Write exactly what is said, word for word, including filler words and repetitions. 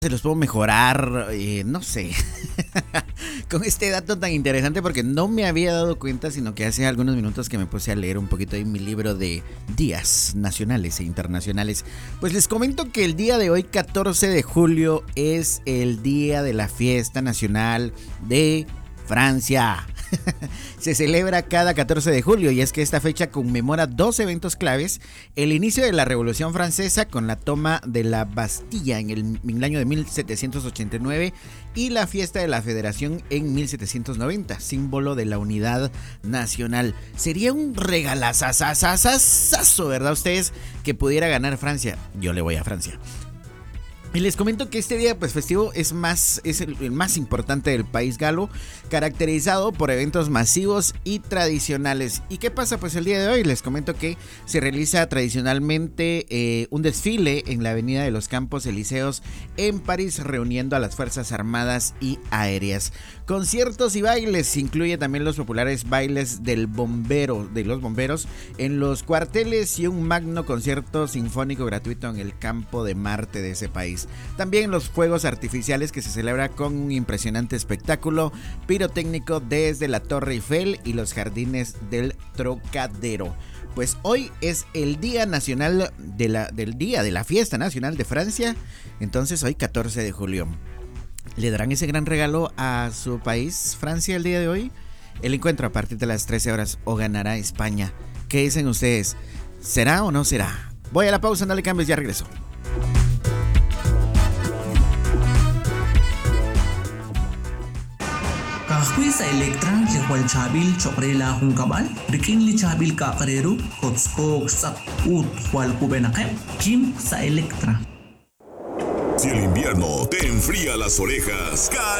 Se los puedo mejorar, eh, no sé, con este dato tan interesante porque no me había dado cuenta, sino que hace algunos minutos que me puse a leer un poquito de mi libro de días nacionales e internacionales. Pues les comento que el día de hoy, catorce de julio, es el día de la fiesta nacional de Francia. Se celebra cada catorce de julio y es que esta fecha conmemora dos eventos claves: el inicio de la Revolución Francesa con la toma de la Bastilla en el, en el año de mil setecientos ochenta y nueve y la fiesta de la Federación en mil setecientos noventa, símbolo de la unidad nacional. Sería un regalazazazazazo, ¿verdad ustedes? Que pudiera ganar Francia. Yo le voy a Francia. Y les comento que este día pues festivo es, más, es el, el más importante del país galo, caracterizado por eventos masivos y tradicionales. ¿Y qué pasa? Pues el día de hoy les comento que se realiza tradicionalmente eh, un desfile en la Avenida de los Campos Elíseos en París, reuniendo a las Fuerzas Armadas y Aéreas. Conciertos y bailes, incluye también los populares bailes del bombero, de los bomberos en los cuarteles y un magno concierto sinfónico gratuito en el campo de Marte de ese país. También los fuegos artificiales que se celebra con un impresionante espectáculo pirotécnico desde la Torre Eiffel y los jardines del Trocadero. Pues hoy es el día nacional de la, del día de la fiesta nacional de Francia, entonces hoy catorce de julio. ¿Le darán ese gran regalo a su país, Francia, el día de hoy? El encuentro a partir de las trece horas o ganará España. ¿Qué dicen ustedes? ¿Será o no será? Voy a la pausa, no le cambies, ya regreso. Kahwi sa Electra, likwal chabil, chokrela hong kabal, rikin li chabil kakareru, hotspok sak ut, hual kubenakem, Kim sa Electra. Si el invierno te enfría las orejas,